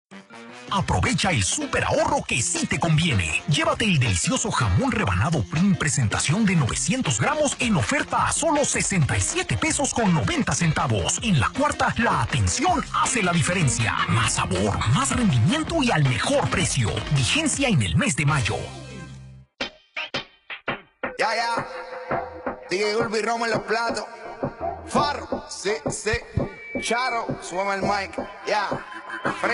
Aprovecha el super ahorro que sí te conviene. Llévate el delicioso jamón rebanado Prim presentación de 900 gramos en oferta a solo 67 pesos con 90 centavos. En la cuarta, la atención hace la diferencia. Más sabor, más rendimiento y al mejor precio. Vigencia en el mes de mayo. Ya. DJ Urbi Romo en los platos. Farro, sí. Charo, súbame el mic. Ya.